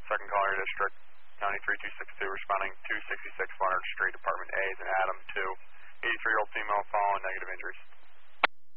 second call in your district. County 3262 responding 266 Leonard Street, Apartment A is an Adam 2. 83-year-old female fallen, negative injuries.